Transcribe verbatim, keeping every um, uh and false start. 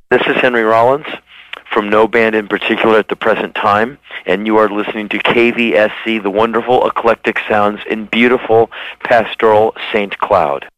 This is Henry Rollins from No Band in Particular at the present time, and you are listening to K V S C, the wonderful eclectic sounds in beautiful pastoral Saint Cloud.